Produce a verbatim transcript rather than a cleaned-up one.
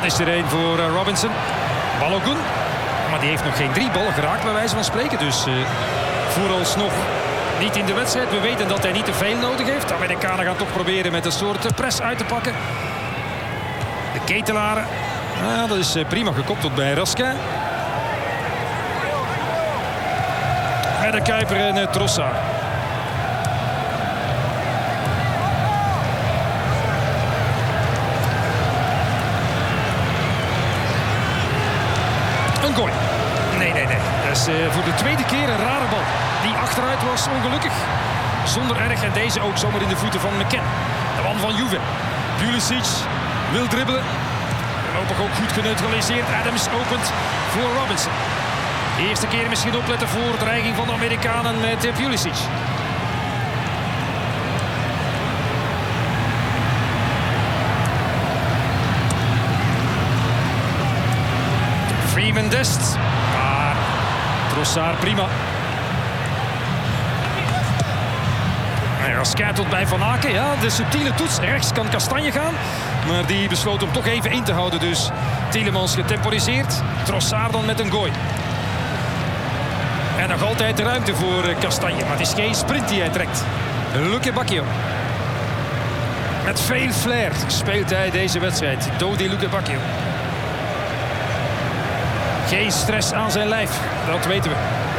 Dat is er een voor uh, Robinson. Balogun. Maar die heeft nog geen drie ballen geraakt bij wijze van spreken. Dus uh, vooralsnog niet in de wedstrijd. We weten dat hij niet te veel nodig heeft. De Amerikanen gaan toch proberen met een soort press uit te pakken. De Ketelaren. Ah, dat is uh, prima gekoppeld bij Raskin. Met de Kuiper en uh, Trossard. Een goal. Nee, nee, nee. Dat is uh, voor de tweede keer een rare bal. Die achteruit was ongelukkig. Zonder erg. En deze ook zomaar in de voeten van McKenna. De man van Juve. Pulisic wil dribbelen. Voorlopig ook goed geneutraliseerd. Adams opent voor Robinson. De eerste keer misschien opletten voor dreiging van de Amerikanen met uh, Pulisic. Freeman Dest. Maar Trossard prima. Raskin tot bij Van Aken. Ja, de subtiele toets. Rechts kan Kastanje gaan. Maar die besloot hem toch even in te houden. Dus Tielemans getemporiseerd. Trossard dan met een gooi. En nog altijd de ruimte voor Kastanje. Maar het is geen sprint die hij trekt. Luke Bacchio. Met veel flair speelt hij deze wedstrijd. Dodi Luke Bacchio. Geen stress aan zijn lijf, dat weten we.